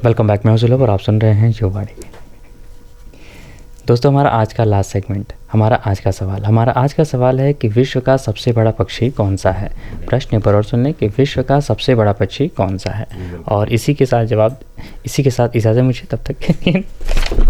Welcome back, मैं हूं सुलभ और आप सुन रहे हैं युवावाणी। दोस्तों, हमारा आज का लास्ट सेगमेंट, हमारा आज का सवाल है कि विश्व का सबसे बड़ा पक्षी कौन सा है। प्रश्न एक बार और सुन लें कि विश्व का सबसे बड़ा पक्षी कौन सा है। और इसी के साथ इजाज़त मुझे तब तक के लिए।